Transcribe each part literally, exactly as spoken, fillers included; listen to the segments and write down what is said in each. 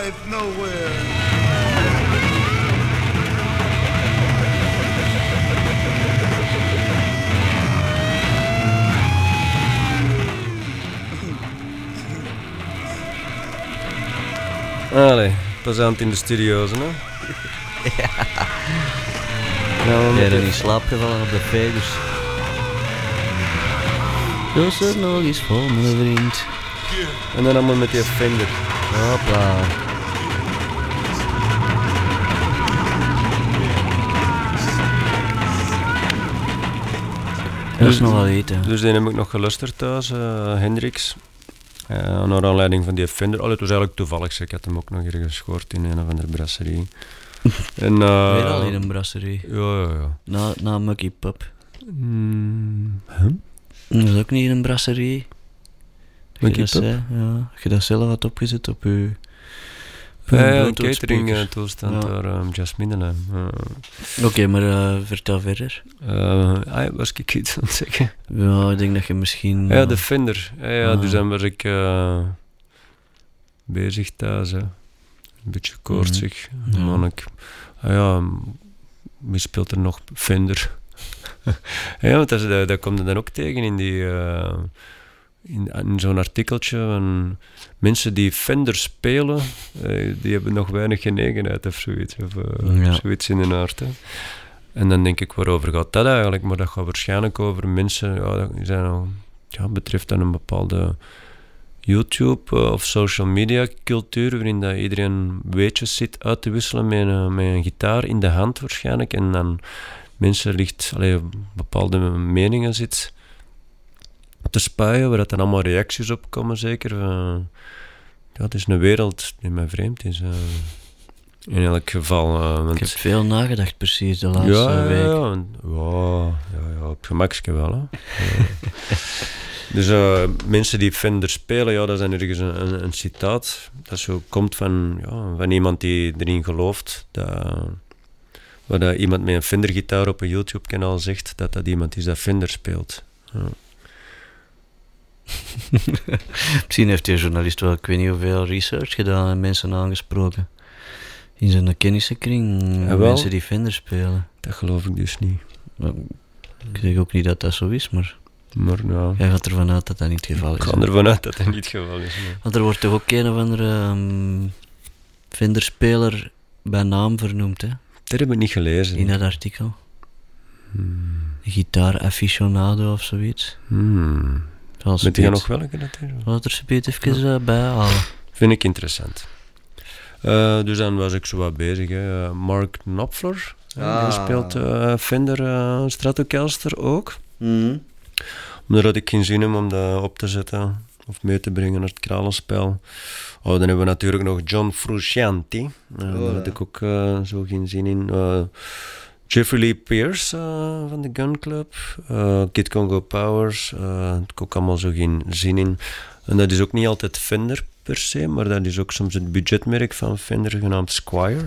life nowhere. Allee, plezant in de studio's, hè? Ja. Nou, Jij bent in slaap gevallen op de Vegas. Dus er nog eens voor mijn vriend. En dan allemaal met die Fender. Hopla. Dat is nog wel eten. Dus die heb ik nog geluisterd thuis, uh, Hendrix. Uh, naar aanleiding van die Fender. Allee, het was eigenlijk toevallig, ik had hem ook nog ergens gehoord in een of andere brasserie. En, uh, Weer al in een brasserie? Ja, ja, ja. Na, na Mucky Pub. Mm, huh? Dat is ook niet in een brasserie. Mucky Pub? Ja, als je dat zelf had opgezet op je... Ja, ja, een catering uh, toestand ja. door um, Jasmine. Uh. Oké, okay, maar uh, vertel verder. Uh, ah, was ik iets aan het zeggen? Ja, ik denk dat je misschien... Uh... Ja, de Fender. Ja, ja, ah. dus dan was ik uh, bezig thuis. Hè. Een beetje koortsig. Mm-hmm. Ja. Ik, ah, ja, wie speelt er nog? Fender. Ja, want dat, dat, dat komt er dan ook tegen in die... Uh, In, in zo'n artikeltje van mensen die Fender spelen, uh, die hebben nog weinig genegenheid of zoiets, of uh, ja. zoiets in de aard. Hè. En dan denk ik, waarover gaat dat eigenlijk? Maar dat gaat waarschijnlijk over mensen, ja, die zijn al, ja, betreft dan een bepaalde YouTube uh, of social media cultuur, waarin dat iedereen weetjes zit uit te wisselen met een, met een gitaar in de hand waarschijnlijk, en dan mensen licht allee, bepaalde meningen zit te spuien, waar dat dan allemaal reacties op komen, zeker. Uh, ja, het is een wereld die mij vreemd is. Uh, in elk geval. Uh, want... Ik heb veel nagedacht, precies, de laatste ja, week. Ja, ja, ja, ja, ja, op gemakske wel. Hè. uh, dus uh, mensen die Fender spelen, ja, dat is dan ergens een, een, een citaat. Dat zo komt van, ja, van iemand die erin gelooft. Dat, waar dat iemand met een Fender-gitaar op een YouTube-kanaal zegt, dat dat iemand is dat Fender speelt. Ja. Misschien heeft die journalist wel, ik weet niet hoeveel research gedaan en mensen aangesproken. In zijn kennissenkring, ja, mensen die Fender spelen. Dat geloof ik dus niet. Ik zeg ook niet dat dat zo is, maar... Maar nou... Jij gaat ervan uit dat dat niet het geval is. Ik ga ervan uit dat dat niet het geval is. Nee. Want er wordt toch ook een of andere um, Fender-speler bij naam vernoemd, hè? Dat heb ik niet gelezen. In dat artikel. Hmm. Gitaar-aficionado of zoiets. Hmm. Weet je nog welke dat is? Laat er ze beet even ja. bijhalen. Vind ik interessant. Uh, dus dan was ik zo wat bezig. Hè. Mark Knopfler, ah. die speelt uh, Fender uh, Stratocaster ook. Mm. Maar daar had ik geen zin in om dat op te zetten of mee te brengen naar het kralenspel. Oh, dan hebben we natuurlijk nog John Frusciante. Uh, oh, daar ja. had ik ook uh, zo geen zin in. Uh, Jeffrey Lee Pierce uh, van de Gun Club, uh, Kid Congo Powers, uh, daar heb ik ook allemaal zo geen zin in. En dat is ook niet altijd Fender per se, maar dat is ook soms het budgetmerk van Fender, genaamd Squier.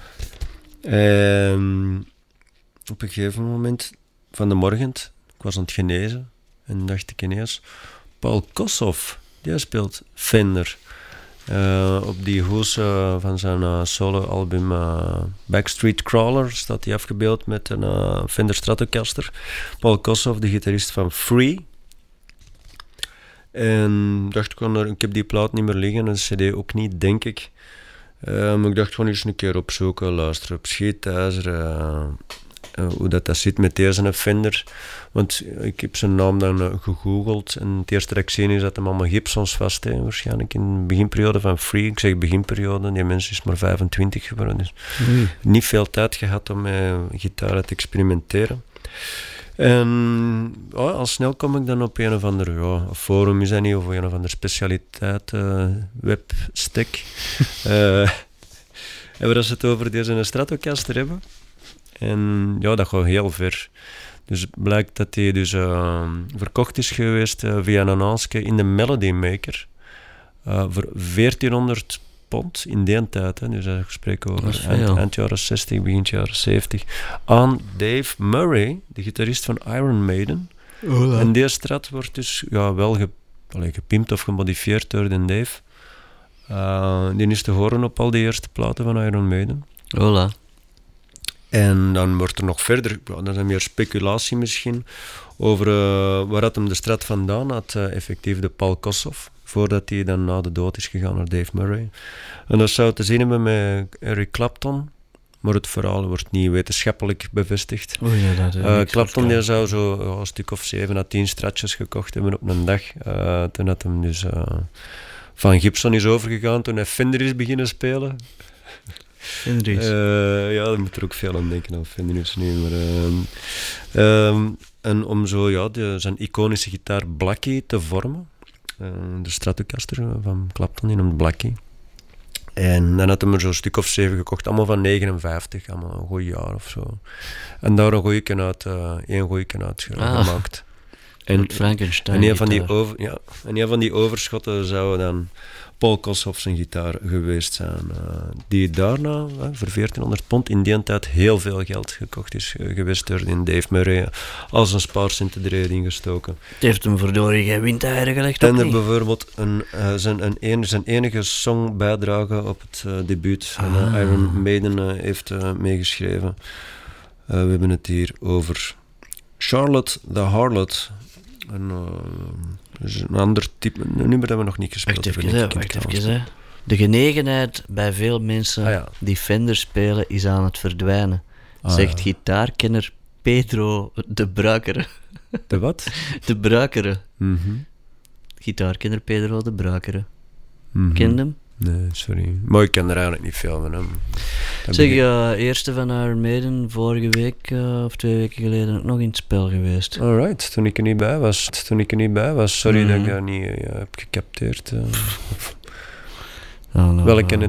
Um, op een gegeven moment van de morgen, ik was aan het genezen en dacht ik ineens, Paul Kossoff, die speelt Fender. Uh, op die hoes uh, van zijn uh, solo-album uh, Backstreet Crawler staat hij afgebeeld met een uh, Fender Stratocaster. Paul Kossoff, de gitarist van Free. En dacht ik, er, ik heb die plaat niet meer liggen, een cd ook niet, denk ik. Uh, maar ik dacht gewoon eens een keer opzoeken, luisteren op Schietijzer, uh, uh, hoe dat, dat zit met deze Fender. Want ik heb zijn naam dan uh, gegoogeld en het eerste dat ik zie is dat hem allemaal Gibsons vast heeft, waarschijnlijk in de beginperiode van Free. Ik zeg beginperiode, die mens is maar vijfentwintig geworden, dus mm. niet veel tijd gehad om met gitaar te experimenteren. En oh, al snel kom ik dan op een of ander ja, forum, is dat niet, of een of andere specialiteit, uh, webstack. uh, en waar ze het over deze Stratocaster hebben. En ja, dat gaat heel ver. Dus blijkt dat hij dus uh, verkocht is geweest uh, via een annonce in de Melody Maker uh, voor veertienhonderd pond in die tijd. Hè. Dus ik spreek over eind, eind jaren zestig, begin jaren zeventig. Aan Dave Murray, de gitarist van Iron Maiden. Hola. En die strat wordt dus ja, wel ge, allee, gepimpt of gemodifieerd door de Dave. Uh, die is te horen op al die eerste platen van Iron Maiden. Hola. En dan wordt er nog verder, dat is meer speculatie misschien, over uh, waar had hem de strat vandaan had, uh, effectief de Paul Kossoff, voordat hij dan na de dood is gegaan naar Dave Murray. En dat zou te zien hebben met Eric Clapton, maar het verhaal wordt niet wetenschappelijk bevestigd. Oh ja, dat, uh, Clapton die zou zo uh, een stuk of zeven à tien stratjes gekocht hebben op een dag. Uh, toen had hem dus uh, van Gibson is overgegaan, toen hij Fender is beginnen spelen. Fender uh, ja, daar moet er ook veel aan denken aan Fender is nu, maar... Uh, um, en om zo ja, de, zijn iconische gitaar Blackie te vormen, uh, de Stratocaster van Clapton in een Blackie. En dan had hij er zo'n stuk of zeven gekocht, allemaal van negenenvijftig, allemaal een goed jaar of zo. En daar een goeie uit, uh, één goeie uit ah. gemaakt. En, Frankenstein. En een, van die over, ja, en een van die overschotten zou dan Paul Kossoff zijn gitaar geweest zijn. Uh, die daarna uh, voor veertienhonderd pond in die tijd heel veel geld gekocht is uh, geweest door in Dave Murray als een spaarcenten erin gestoken. Het heeft hem verdorie geen windeieren gelegd. En er bijvoorbeeld een, uh, zijn, een een, zijn enige song bijdragen op het uh, debuut. Ah. En, uh, Iron Maiden uh, heeft uh, meegeschreven. Uh, we hebben het hier over Charlotte the Harlot. En, uh, dus een ander type nummer dat we nog niet gespeeld wacht hebben. Even, wacht even, hè. De genegenheid bij veel mensen ah, ja. die Fender spelen is aan het verdwijnen, ah, zegt ja. gitaarkenner Pedro de Bruikere. De wat? De Bruikere. Mm-hmm. Gitaarkenner Pedro de Bruikere. Mm-hmm. Ken hem? Nee, sorry. Maar ik ken er eigenlijk niet veel van hem. Dat zeg, ja, uh, eerste van Iron Maiden, vorige week uh, of twee weken geleden ook nog in het spel geweest. Alright, toen ik er niet bij was. Toen ik er niet bij was. Sorry mm. dat ik dat niet uh, heb gecapteerd. Uh. Oh, no, Welke no.